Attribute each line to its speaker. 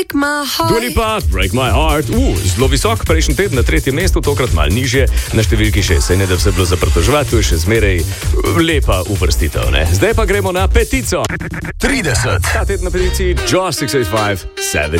Speaker 1: Dua Lipa, Break My Heart. Zelo visok, prejšnji teden na 3. mestu, tokrat malo nižje, na številki 6. Saj ne da vse bilo za pritoževati, to je še zmeraj lepa uvrstitev, ne? Zdaj pa gremo na petico.
Speaker 2: 30.
Speaker 1: Ta teden na peticiji Jaws 685 Savage.